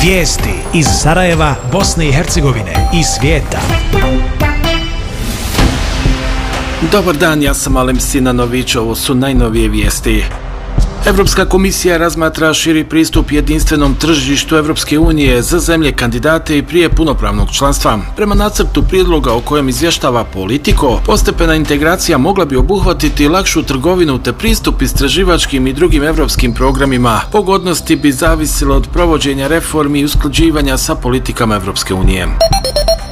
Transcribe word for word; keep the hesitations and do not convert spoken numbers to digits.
Vijesti iz Sarajeva, Bosne i Hercegovine i svijeta. Dobar dan, ja sam Alem Sinanović, ovo su najnovije vijesti. Evropska komisija razmatra širi pristup jedinstvenom tržištu Evropske unije za zemlje kandidate i prije punopravnog članstva. Prema nacrtu prijedloga o kojem izvještava Politico, postepena integracija mogla bi obuhvatiti lakšu trgovinu te pristup istraživačkim i drugim evropskim programima. Pogodnosti bi zavisile od provođenja reformi i usklađivanja sa politikama Evropske unije.